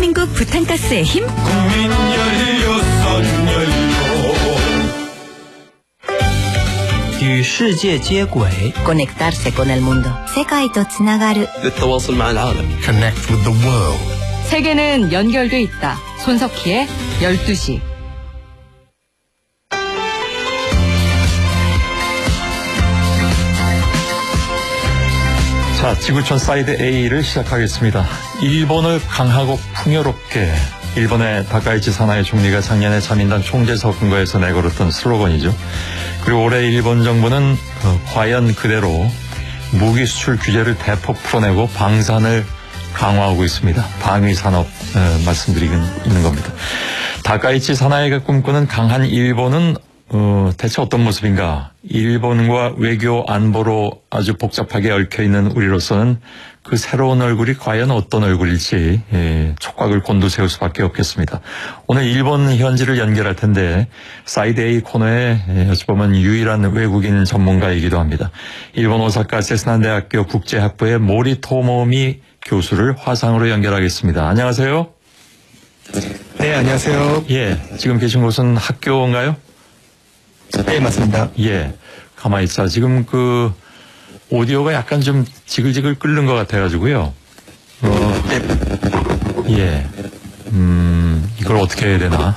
대한민국 부탄가스의 힘. 국민 연료, 선연료. 与世界接轨 Conectarse con el mundo. 世界とつながる. للتواصل مع العالم. Connect with the world. 세계는 연결돼 있다. 손석희의 12시. 자, 지구촌 사이드 A를 시작하겠습니다. 일본을 강하고 풍요롭게. 일본의 다카이치 사나이 총리가 작년에 자민당 총재 선거에서 내걸었던 슬로건이죠. 그리고 올해 일본 정부는 과연 그대로 무기 수출 규제를 대폭 풀어내고 방산을 강화하고 있습니다. 방위 산업 말씀드리고 있는 겁니다. 다카이치 사나이가 꿈꾸는 강한 일본은 대체 어떤 모습인가? 일본과 외교 안보로 아주 복잡하게 얽혀있는 우리로서는 그 새로운 얼굴이 과연 어떤 얼굴일지 촉각을 곤두세울 수밖에 없겠습니다. 오늘 일본 현지를 연결할 텐데 사이드 A 코너에 어찌 보면 유일한 외국인 전문가이기도 합니다. 일본 오사카 세스난대학교 국제학부의 모리 토모미 교수를 화상으로 연결하겠습니다. 안녕하세요. 네, 안녕하세요. 예, 지금 계신 곳은 학교인가요? 네, 맞습니다. 예, 가만히 있자. 지금 그 오디오가 약간 좀 지글지글 끓는 것 같아가지고요. 예, 이걸 어떻게 해야 되나?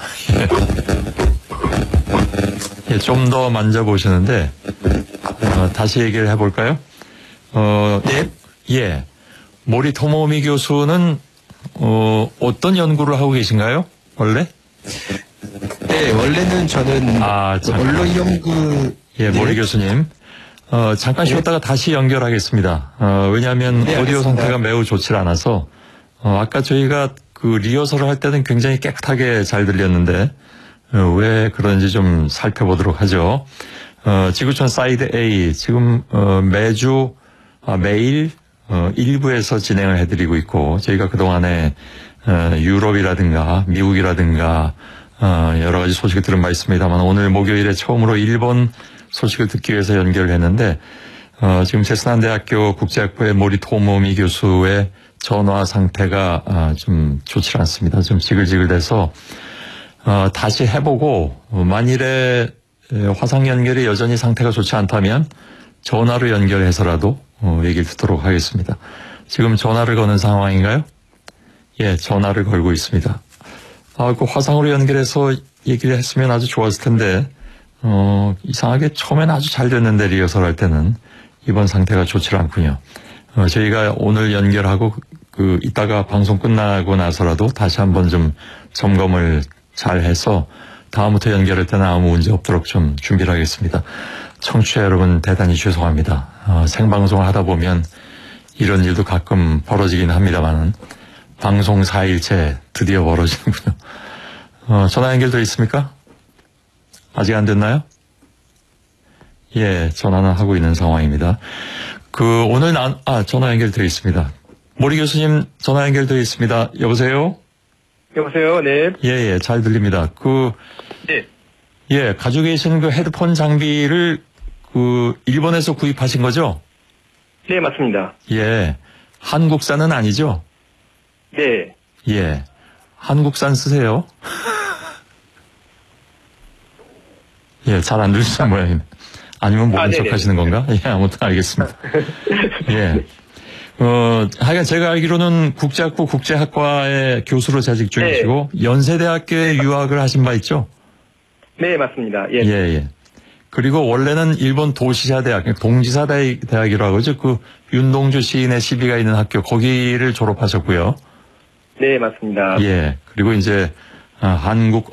예, 좀 더 만져보시는데 다시 얘기를 해볼까요? 네. 예, 모리 토모미 교수는 어떤 연구를 하고 계신가요? 원래? 네, 원래는 저는 언론 연구. 예, 모리 네. 교수님. 잠깐 쉬었다가 다시 연결하겠습니다. 왜냐하면 네, 오디오 알겠습니다. 상태가 매우 좋지 않아서 아까 저희가 그 리허설을 할 때는 굉장히 깨끗하게 잘 들렸는데 왜 그런지 좀 살펴보도록 하죠. 지구촌 사이드 A 지금 매일 일부에서 진행을 해드리고 있고 저희가 그동안에 유럽이라든가 미국이라든가 여러 가지 소식을 들은 바 있습니다만 오늘 목요일에 처음으로 일본 소식을 듣기 위해서 연결을 했는데 지금 세스난대학교 국제학부의 모리 토모미 교수의 전화 상태가 좀 좋지 않습니다. 좀 지글지글돼서 다시 해보고 만일에 화상 연결이 여전히 상태가 좋지 않다면 전화로 연결해서라도 얘기를 듣도록 하겠습니다. 지금 전화를 거는 상황인가요? 예, 전화를 걸고 있습니다. 그 화상으로 연결해서 얘기를 했으면 아주 좋았을 텐데 이상하게 처음엔 아주 잘 됐는데 리허설 할 때는 이번 상태가 좋지 않군요. 저희가 오늘 연결하고 이따가 방송 끝나고 나서라도 다시 한번 좀 점검을 잘 해서 다음부터 연결할 때는 아무 문제 없도록 좀 준비를 하겠습니다. 청취자 여러분 대단히 죄송합니다. 생방송을 하다 보면 이런 일도 가끔 벌어지긴 합니다만 방송 4일째 드디어 벌어지는군요. 전화 연결돼 있습니까? 아직 안 됐나요? 예, 전화는 하고 있는 상황입니다. 오늘 전화 연결되어 있습니다. 모리 교수님 전화 연결되어 있습니다. 여보세요? 여보세요, 네. 예, 잘 들립니다. 네. 예, 가지고 계신 그 헤드폰 장비를 일본에서 구입하신 거죠? 네, 맞습니다. 예, 한국산은 아니죠? 네. 예, 한국산 쓰세요. 예, 잘 안 들리시는 모양이네. 아니면 모른 척 하시는 건가? 예, 아무튼 알겠습니다. 예. 하여간 제가 알기로는 국제학부 국제학과의 교수로 재직 중이시고, 네. 연세대학교에 유학을 하신 바 있죠? 네, 맞습니다. 예. 예. 그리고 원래는 일본 도시사대학, 동지사대학이라고 하죠. 윤동주 시인의 시비가 있는 학교, 거기를 졸업하셨고요. 네, 맞습니다. 예. 그리고 이제, 한국